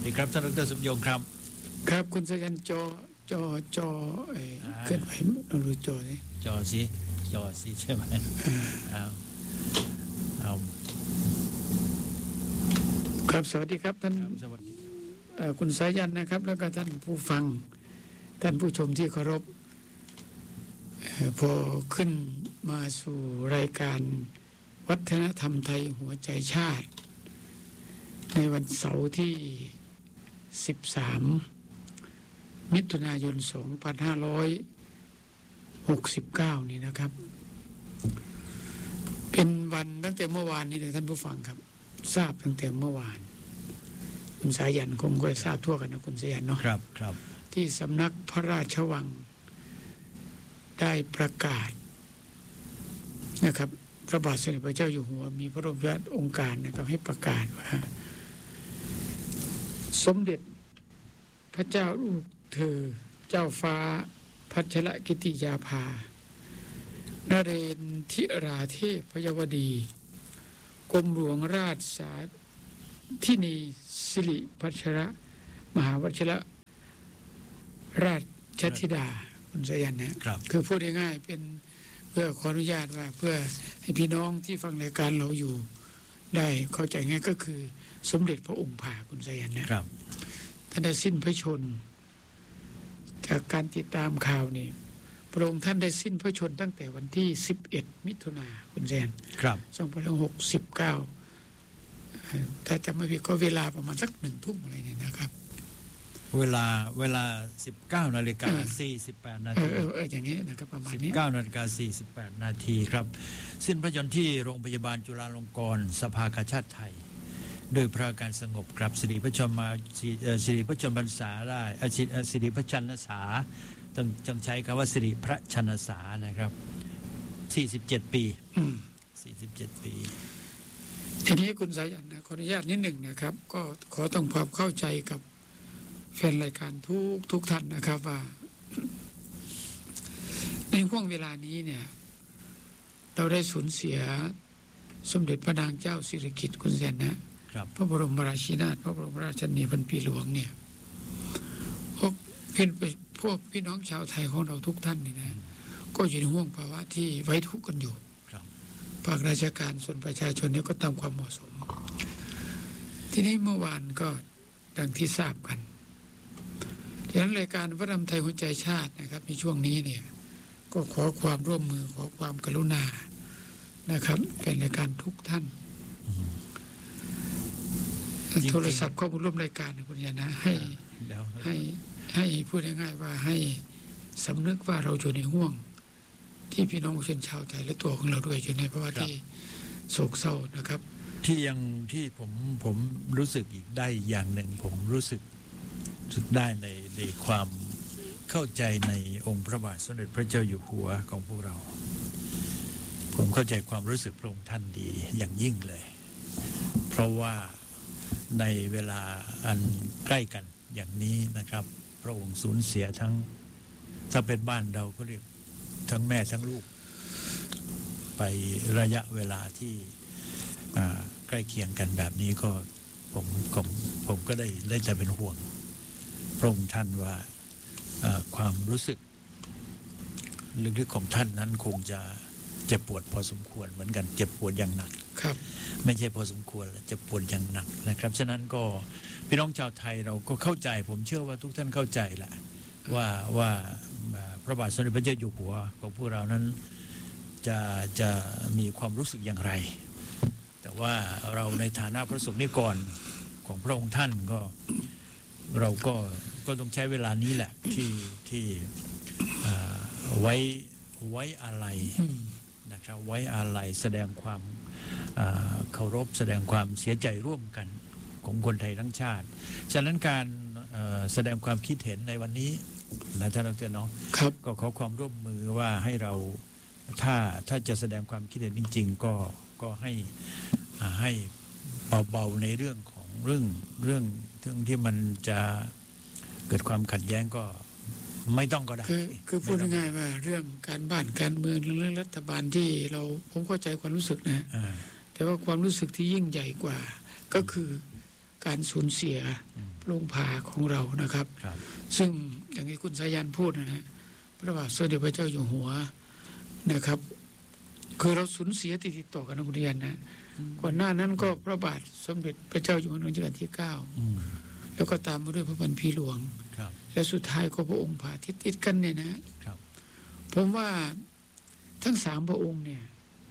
ดีครับท่านดร.สมยงครับครับคุณสยันจอเคลื่อนไหวเราดูจอสิจอสิใช่ไหมเอาครับสวัสดีครับท่านสวัสดีคุณสายันนะครับแล้วก็ท่านผู้ฟังท่านผู้ชมที่เคารพพอขึ้นมาสู่รายการวัฒนธรรมไทยหัวใจชาติในวันเสาร์ที่13มิถุนายน2569นี้นะครับเป็นวันตั้งแต่เมื่อวานนี้เลยท่านผู้ฟังครับทราบตั้งแต่เมื่อวานคุณสายันคงก็ทราบทั่วกันนะคุณสายันเนาะครับที่สำนักพระราชวังได้ประกาศนะครับพระบาทสมเด็จพระเจ้าอยู่หัวมีพระบรมราชโองการนะครับให้ประกาศว่าสมเด็จพระเจ้าลูกเธอเจ้าฟ้าพัชรกิติยาภานเรนทิราเทพพยวดีกรมหลวงราชสาธินีสิริพัชรมหาวชิรราชธิดาคุณสยันนะครับคือพูดง่ายๆเป็นเพื่อขออนุญาตว่าเพื่อให้พี่น้องที่ฟังรายการเราอยู่ได้เข้าใจง่ายก็คือสมเด็จพระองค์ผ่าคุณสยันนะครับท่านได้สิ้นพระชนจากการติดตามข่าวนี่พระองค์ท่านได้สิ้นพระชนตั้งแต่วันที่11มิถุนายนคุณแซนครับ 2569ถ้าจำไม่ผิดก็เวลาประมาณสัก1 ทุ่มอะไรเนี่ยนะครับเวลา19:48 นาทีอย่างนี้นะครับประมาณนี้ 19:48 นาทีครับสิ้นพระชนที่โรงพยาบาลจุฬาลงกรณ์สภากาชาดไทยโดยพระการสงบครับสิริพระชนพรรษาได้สิริพระชนษาต้องใช้คำว่าสิริพระชนษานะครับ47 ปี47 ปีทีนี้คุณสายันขออนุญาตนิดหนึ่งนะครับก็ขอต้องความเข้าใจกับแฟนรายการทุกท่านนะครับว่าในห่วงเวลานี้เนี่ยเราได้สูญเสียสมเด็จพระนางเจ้าสิริกิติ์คุณแซนนะพระบรมราชินีนาถพระบรมราชชนนีพันปีหลวงเนี่ยพวกพี่น้องชาวไทยของเราทุกท่านนี่นะก็อยู่ในห่วงภาวะที่ไว้ทุกข์กันอยู่ภาคราชการส่วนประชาชนเนี่ยก็ตามความเหมาะสมทีนี้เมื่อวานก็ดังที่ทราบกันดังนั้นรายการวัฒนธรรมไทยหัวใจชาตินะครับในช่วงนี้เนี่ยก็ขอความร่วมมือขอความกรุณานะครับเป็นรายการทุกท่านโทรศัพท์ข้อมูลร่วมรายการคุณยานะให้พูดง่ายๆว่าให้สำนึกว่าเราอยู่ในห่วงที่พี่น้องชาวไทยและตัวของเราด้วยอยู่ในภาวะที่โศกเศร้านะครับที่ผมรู้สึกอีกได้อย่างหนึ่งผมรู้สึกได้ในความเข้าใจในองค์พระบาทสมเด็จพระเจ้าอยู่หัวของพวกเราผมเข้าใจความรู้สึกพระองค์ท่านดีอย่างยิ่งเลยเพราะว่าในเวลาอันใกล้กันอย่างนี้นะครับพระองค์สูญเสียทั้งถ้าเป็นบ้านเราก็เรียกทั้งแม่ทั้งลูกไประยะเวลาที่ใกล้เคียงกันแบบนี้ก็ผมก็ได้แต่เป็นห่วงพระองค์ท่านว่าความรู้สึกลึกๆของท่านนั้นคงจะเจ็บปวดพอสมควรเหมือนกันเจ็บปวดอย่างหนักครับไม่ใช่พอสมควรเจ็บปวดอย่างหนักนะครับฉะนั้นก็พี่น้องชาวไทยเราก็เข้าใจผมเชื่อว่าทุกท่านเข้าใจแหละว่าพระบาทสมเด็จพระเจ้าอยู่หัวของพวกเรานั้นจะมีความรู้สึกอย่างไรแต่ว่าเราในฐานะพระสงฆ์นิกรของพระองค์ท่านก็เราก็ต้องใช้เวลานี้แหละที่ไว้อาลัยนะครับไว้อาลัยแสดงความเคารพแสดงความเสียใจร่วมกันของคนไทยทั้งชาติฉะนั้นการแสดงความคิดเห็นในวันนี้นะท่านดร.เนาะก็ขอความร่วมมือว่าให้เราถ้าจะแสดงความคิดเห็นจริงๆก็ให้เบาๆในเรื่องของเรื่องที่มันจะเกิดความขัดแย้งก็ไม่ต้องก็ได้คือพูดง่ายๆว่าเรื่องการบ้านการเมืองเรื่องรัฐบาลที่ผมเข้าใจความรู้สึกนะแต่ว่าความรู้สึกที่ยิ่งใหญ่กว่าก็คือการสูญเสียโรงพาของเรานะครับครับซึ่งอย่างที่คุณสายันพูดนะพระบาทสมเด็จพระเจ้าอยู่หัวนะครับคือเราสูญเสียติดต่อกันนะคุณเรียนนะก่อนหน้านั้นก็พระบาทสมเด็จพระเจ้าอยู่หัวรัชกาลที่อืม 9แล้วก็ตามมาด้วยพระบรรพีหลวงครับและสุดท้ายก็พระองค์ผ่าติดกันเนี่ยนะครับ ผมว่าทั้ง3พระองค์เนี่ย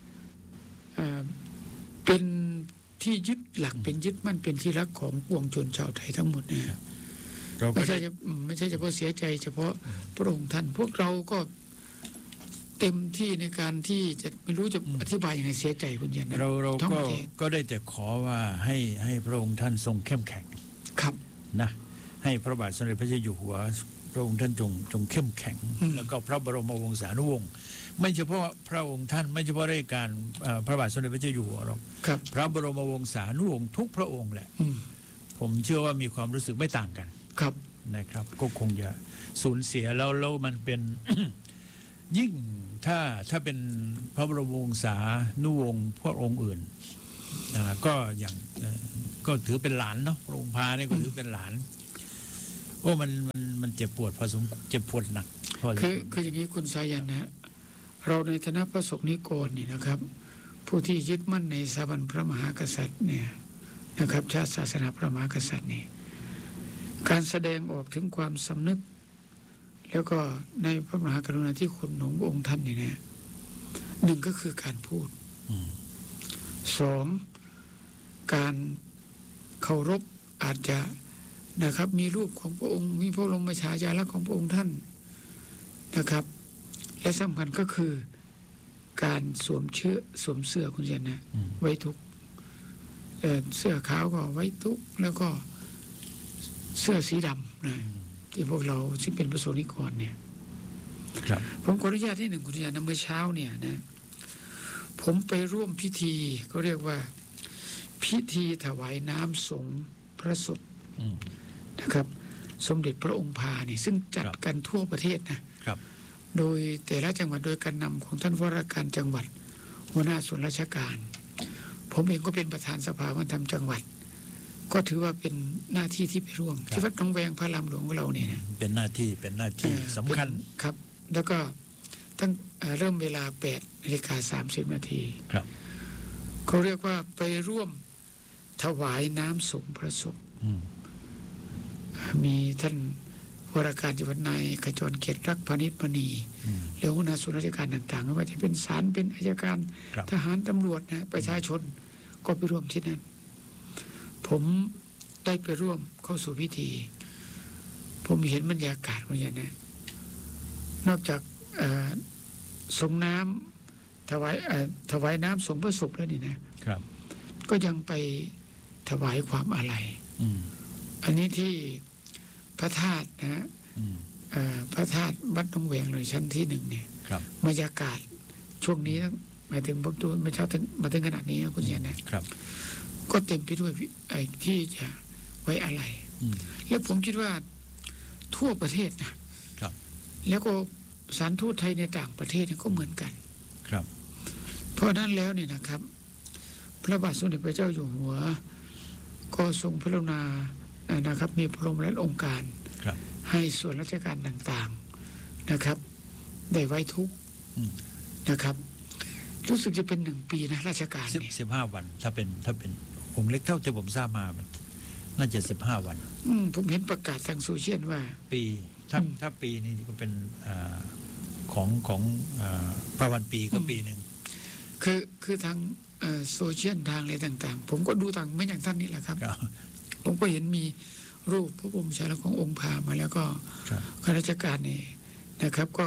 เป็นที่ยึดหลักเป็นยึดมั่นเป็นที่รักของปวงชนชาวไทยทั้งหมดเนี่ยเราก็ไม่ใช่เฉพาะเสียใจเฉพาะพระองค์ท่านพวกเราก็เต็มที่ในการที่จะไม่รู้จะอธิบายยังไงเสียใจคุณยันนะเราทั้งก็ประเทศก็ได้แต่ขอว่าให้พระองค์ท่านทรงเข้มแข็งครับนะให้พระบาทสมเด็จพระเจ้าอยู่หัวพระองค์ท่านจงเข้มแข็ง แล้วก็พระบรมวงศานุวงศ์ไม่เฉพาะพระองค์ท่านไม่เฉพาะราชการพระบาทสมเด็จพระเจ้าอยู่หัวหรอกครับพระบรมวงศานุวงศ์ทุกพระองค์แหละอืมผมเชื่อว่ามีความรู้สึกไม่ต่างกันครับนะครับ ก็คงจะสูญเสียแล้วมันเป็น ยิ่งถ้าเป็นพระบรมวงศานุวงศ์พระองค์อื่นก็อย่างก็ถือเป็นหลานเนาะพระองค์พาเนี่ยก็ถือเป็นหลานโอ้มันเจ็บปวดพอสมเจ็บปวดหนักพอสมคืออย่างนี้คุณสายันนะฮะเราในฐานะพระสงฆ์นิกรนี่นะครับ ผู้ที่ยึดมั่นในสถาบันพระมหากษัตริย์เนี่ยนะครับชาติศาสนาพระมหากษัตริย์นี่การแสดงออกถึงความสำนึก แล้วก็ในพระมหากรุณาธิคุณของพระองค์ท่านนี่นะหนึ่งก็คือการพูดอืมสองการเคารพอาจจะนะครับมีรูปของพระองค์มีพระบรมฉายาลักษณ์ของพระองค์ท่านนะครับ และสำคัญก็คือการสวมเสื้อคุณเจนนะอืมไว้ทุกเสื้อขาวก็ไว้ทุกแล้วก็เสื้อสีดำนะที่พวกเราที่เป็นประสงค์นิกรเนี่ยครับผมขออนุญาตที่หนึ่งคุณยานะเมื่อเช้าเนี่ยนะผมไปร่วมพิธีเขาเรียกว่าพิธีถวายน้ำสงฆ์พระศพอืมนะครับ สมเด็จพระองค์พาเนี่ยซึ่งจัดครับกันทั่วประเทศนะครับ โดยแต่ละจังหวัดโดยการนำของท่านว่าราชการจังหวัดหัวหน้าส่วนราชการ ผมเองก็เป็นประธานสภาวัฒนธรรมจังหวัด ก็ถือว่าเป็นหน้าที่ที่ไปร่วมที่วัดหนองแวงพระรามหลวงของเราเนี่ยนะเป็นหน้าที่สำคัญเป็นครับ แล้วก็ตั้งเริ่มเวลา8:30 นาทีครับเขาเรียกว่าไปร่วมถวายน้ำสงฆ์พระศพอืมมีท่านวรการจังหวัดนายขจรเกียรติรักพานิชมณีอืมแล้วหัวหน้าส่วนราชการต่างๆไม่ว่าจะเป็นศาลเป็นอัยการครับทหารตำรวจนะประชาชนก็ไปร่วมที่นั่นผมได้ไปร่วมเข้าสู่พิธี ผมเห็นบรรยากาศเหมือนกันนะนอกจากส่งน้ำถวายน้ำสงฆ์พระศพแล้วนี่นะครับ ก็ยังไปถวายความอาลัยอืมอันนี้ที่พระธาตุนะฮะอืมพระธาตุวัดหนองแวงเลยชั้นที่1เนี่ยครับบรรยากาศช่วงนี้หมายถึงผมดูไม่เช้าถึงมาถึงขนาดนี้นะคุณเชียนนะครับ ก็เต็มไปด้วยที่จะไว้อาลัยอืมแล้วผมคิดว่าทั่วประเทศนะครับ แล้วก็สถานทูตไทยในต่างประเทศเนี่ยก็เหมือนกันครับเพราะนั้นแล้วเนี่ยนะครับ พระบาทสมเด็จพระเจ้าอยู่หัว ก็ทรงพระกรุณานะครับ มีพระบรมราชโองการครับให้ส่วนราชการต่างๆนะครับ ได้ไว้ทุกข์อืมนะครับ รู้สึกจะเป็น1 ปีนะราชการเนี่ย 15 วันถ้าเป็นองค์เล็กเท่าที่ผมทราบมามันน่าจะ15 วันผมเห็นประกาศทางโซเชียลว่าปีถ้าปีนี้ก็เป็นของพระวันปีก็ปีหนึ่งคือทางโซเชียลทางอะไรต่างๆ ผมก็ดูต่างไม่อย่างท่านนี่แหละครับครับผมก็เห็นมีรูปพระบรมฉายาลักษณ์ขององค์พามาแล้วก็ครับข้าราชการนี่นะครับ ก็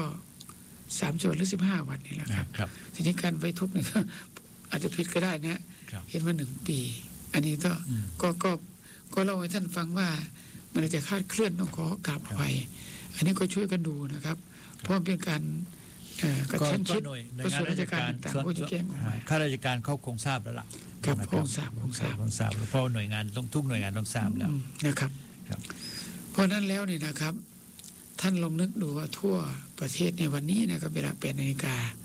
30 วันหรือ15 วันนี่แหละครับครับทีนี้การไว้ทุกข์เนี่ยอาจจะผิดก็ได้นะครับ เห็นว่า1 ปี อันนี้ก็อืมก็เล่าให้ท่านฟังว่ามันอาจจะคลาดเคลื่อนต้องขอกราบอภัยอันนี้ก็ช่วยกันดูนะครับ เพราะมันเป็นการกระชั้นชิดหน่วยกระทรวงราชการต่างๆก็จะแจ้งออกมาข้าราชการเขาคงทราบแล้วล่ะครับนะคงทราบคงทราบเพราะหน่วยงานทุกหน่วยงานต้องทราบแล้วนะครับครับเพราะนั้นแล้วนี่นะครับ ท่านลองนึกดูว่าทั่วประเทศในวันนี้นะครับเวลา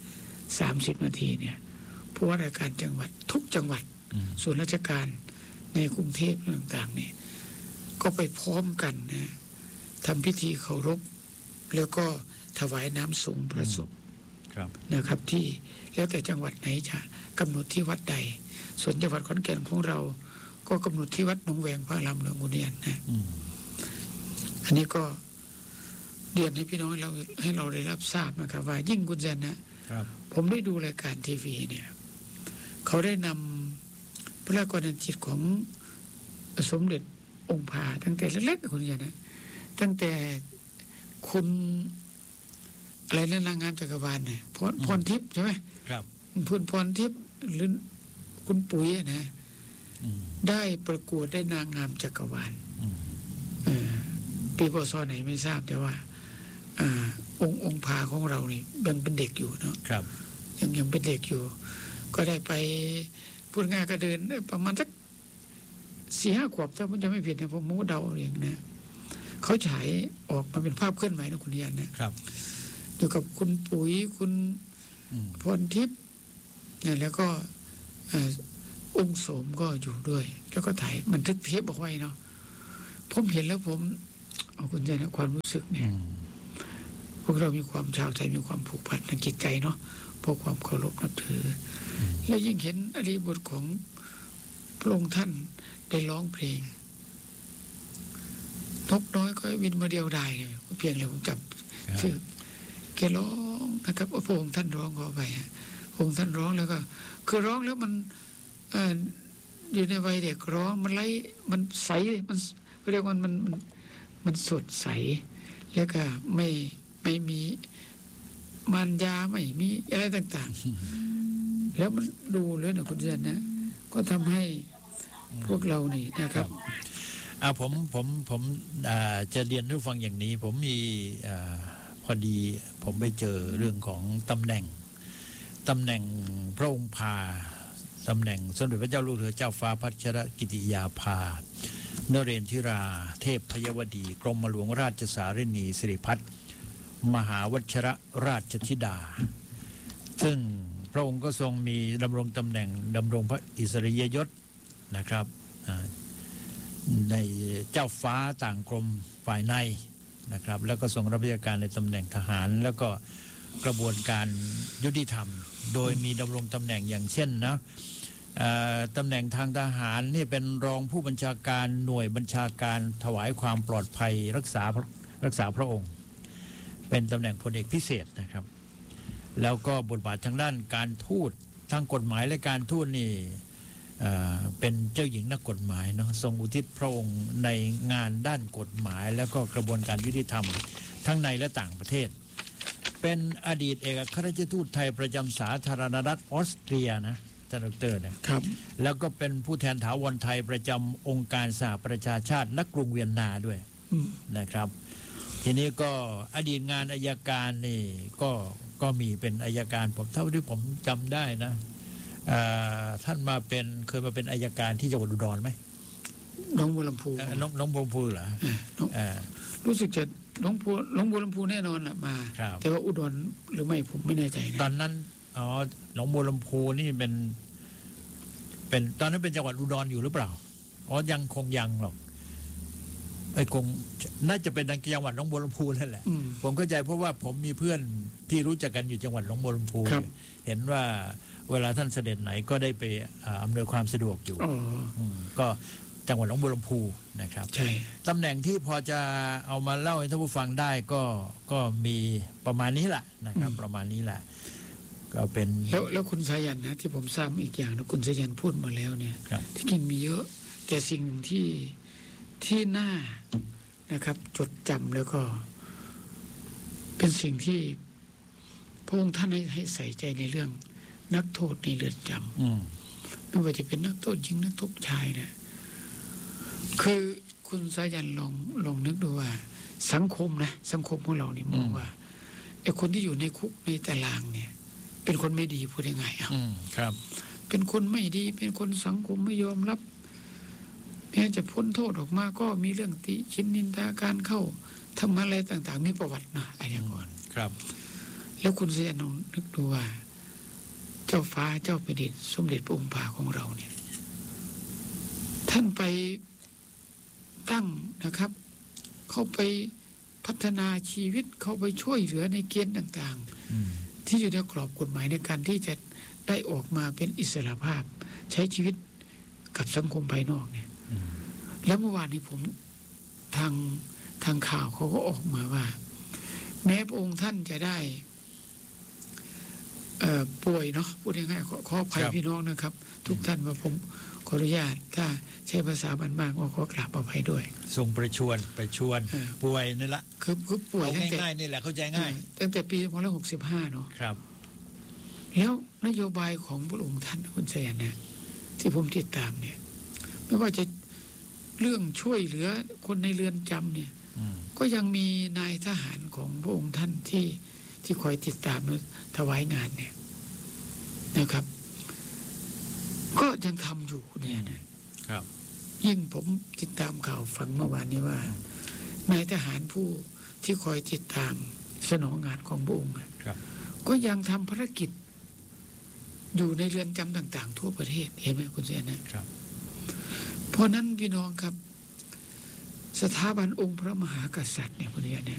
8:30 นาทีเนี่ยผู้ว่าราชการจังหวัดทุกจังหวัดอืมส่วนราชการในกรุงเทพต่างๆเนี่ยก็ไปพร้อมกันนะทำพิธีเคารพแล้วก็ถวายน้ำสงฆ์พระศพครับนะครับที่แล้วแต่จังหวัดไหนจะกำหนดที่วัดใดส่วนจังหวัดขอนแก่นของเราก็กำหนดที่วัดหนองแวงพระลำหลวงอุเนียนนะอันนี้ก็เรียนให้พี่น้องเราให้เราได้รับทราบนะครับว่ายิ่งคุณแซนนะครับผมได้ดูรายการทีวีเนี่ยเขาได้นำพระราชกรณียกิจของสมเด็จองค์พาตั้งแต่เล็กๆคุณแซนนะตั้งแต่คุณอะไรนั่นนางงามจักรวาลเนี่ยพรทิพย์ใช่ไหมครับคุณพรทิพย์หรือคุณปุ๋ยนะได้ประกวดได้นางงามจักรวาลปีพศไหนไม่ทราบแต่ว่าองค์พาของเรานี่ยังเป็นเด็กอยู่เนาะครับยังเป็นเด็กอยู่ ก็ได้ไปพูดง่ายก็เดินได้ประมาณสัก4-5 ขวบถ้าผมจะไม่ผิดนะผมมูเดาเองนะเขาฉายออกมาเป็นภาพเคลื่อนไหวนะคุณยันนะครับอยู่กับคุณปุ๋ยคุณพรทิพย์เนี่ยแล้วก็องค์โสมก็อยู่ด้วย แล้วก็ถ่ายมันทึกเทปบอกไว้เนาะผมเห็นแล้วผมเอาคุณใจนะความรู้สึกเนี่ยพวกเรามีความชาวไทยมีความผูกพันทางจิตใจเนาะเพราะความเคารพนับถือแล้วยิ่งเห็นอริบทของพระองค์ท่านได้ร้องเพลงนกน้อยก็บินมาเดียวดายเนี่ยเพียงเลยผมจำชื่อแกร้องนะครับพระองค์ท่านร้องขอไปพระองค์ท่านร้องแล้วก็คือร้องแล้วมันอยู่ในวัยเด็กร้องมันไล่มันใสมันเรียกว่ามันสดใสแล้วก็ไม่มีมารยาไม่มีอะไรต่างๆแล้วมันดูเลยนะคุณเจนนะก็ทำให้พวกเรานี่นะครับผมจะเรียนให้ฟังอย่างนี้ผมมีพอดีผมไปเจอเรื่องของตำแหน่งพระองค์พาตำแหน่งสมเด็จพระเจ้าลูกเธอเจ้าฟ้าพัชรกิติยาภานเรนทิราเทพพยวดีกรมหลวงราชสารินีสิริพัฒน์มหาวัชรราชธิดาซึ่งพระองค์ก็ทรงมีดำรงตำแหน่งดำรงพระอิสริยยศนะครับในเจ้าฟ้าต่างกรมฝ่ายในนะครับแล้วก็ทรงรับราชการในตำแหน่งทหารแล้วก็กระบวนการยุติธรรมโดยมีดำรงตำแหน่งอย่างเช่นนะตำแหน่งทางทหารนี่เป็นรองผู้บัญชาการหน่วยบัญชาการถวายความปลอดภัยรักษาพระองค์เป็นตำแหน่งพลเอกพิเศษนะครับแล้วก็บทบาททางด้านการทูตทางกฎหมายและการทูตนี่เป็นเจ้าหญิงนักกฎหมายเนาะทรงอุทิศพระองค์ในงานด้านกฎหมายแล้วก็กระบวนการยุติธรรมทั้งในและต่างประเทศเป็นอดีตเอกอัครราชทูตไทยประจำสาธารณรัฐออสเตรียนะท่านดร.เนี่ยครับแล้วก็เป็นผู้แทนถาวรไทยประจำองค์การสหประชาชาติณกรุงเวียนนาด้วยนะครับทีนี้ก็อดีตงานอัยการนี่ก็มีเป็นอัยการผมเท่าที่ผมจำได้นะท่านเคยมาเป็นอัยการที่จังหวัดอุดรไหมน้องบัวลำพูน้องบัวลำพูเหรอรู้สึกจะน้องบัวลำพูแน่นอนแหละมาแต่ว่าอุดรหรือไม่ผมไม่แน่ใจนะตอนนั้นน้องบัวลำพูนี่เป็นตอนนั้นเป็นจังหวัดอุดรอยู่หรือเปล่ายังหรอกคงน่าจะเป็นจังหวัดน้องบัวลำพูนั่นแหละผมเข้าใจเพราะว่าผมมีเพื่อนที่รู้จักกันอยู่จังหวัดน้องบัวลำพูเห็นว่าเวลาท่านเสด็จไหนก็ได้ไปอำนวยความสะดวกอยู่ก็จังหวัดหนองบัวลำพูนะครับใช่ตำแหน่งที่พอจะเอามาเล่าให้ท่านผู้ฟังได้ก็มีประมาณนี้แหละนะครับประมาณนี้แหละก็เป็นแล้วคุณสายันนะที่ผมทราบอีกอย่างนะคุณสายันพูดมาแล้วเนี่ยที่จริงมีเยอะแต่สิ่งที่น่านะครับจดจำแล้วก็เป็นสิ่งที่พระองค์ท่านให้ใส่ใจในเรื่องนักโทษในเรือนจำไม่ว่าจะเป็นนักโทษหญิงนักโทษชายเนี่ยคือคุณสายันลองนึกดูว่าสังคมของเรานี่มองว่าไอ้คนที่อยู่ในคุกในตารางเนี่ยเป็นคนไม่ดีพูดยังไงครับเป็นคนไม่ดีเป็นคนสังคมไม่ยอมรับแม้จะพ้นโทษออกมาก็มีเรื่องติชินนินทาการเข้าทำอะไรต่างๆมีประวัตินะอะไรอย่างก่อนครับแล้วคุณสายันลองนึกดูว่าเจ้าฟ้าเจ้าแผ่นดินสมเด็จพระองค์พาของเราเนี่ยทท่านไปตั้งนะครับ เขาไปพัฒนาชีวิตเขาไปช่วยเหลือในเกณฑ์ต่างๆที่อยู่ในกรอบกฎหมายในการที่จะได้ออกมาเป็นอิสระภาพ ใช้ชีวิตกับสังคมภายนอกเนี่ยแล้วเมื่อวานนี้ผมทางข่าวเขาก็ออกมาว่า แม้พระองค์ท่านจะได้ป่วยเนาะพูดง่ายๆขออภัยพี่น้องนะครับ ทุกท่านว่าผมขออนุญาตถ้าใช้ภาษาบ้านๆก็ขอกราบอภัยด้วยทรงประชวรป่วยนี่ละคือป่วยตั้งแต่ง่ายๆนี่แหละเข้าใจง่ายตั้งแต่ปี2565เนาะครับแล้วนโยบายของพระองค์ท่านคุณแสนเนี่ยที่ผมติดตามเนี่ยไม่ว่าจะเรื่องช่วยเหลือคนในเรือนจำเนี่ยก็ยังมีนายทหารของพระองค์ท่านที่คอยติดตามถวายงานเนี่ยนะครับ ก็ยังทำอยู่เนี่ยนะครับยิ่งผมติดตามข่าวฟังเมื่อวานนี้ว่านายทหารผู้ที่คอยติดตามสนองงานของพระองค์ก็ยังทำภารกิจอยู่ในเรือนจำต่างๆทั่วประเทศเห็นไหมคุณเสนะครับเพราะนั้นพี่น้องครับสถาบันองค์พระมหากษัตริย์เนี่ยคุณเนี่ย